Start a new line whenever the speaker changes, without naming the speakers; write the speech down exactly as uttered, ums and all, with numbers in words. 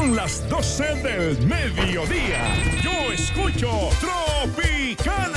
Son las doce del mediodía. Yo escucho Tropicana.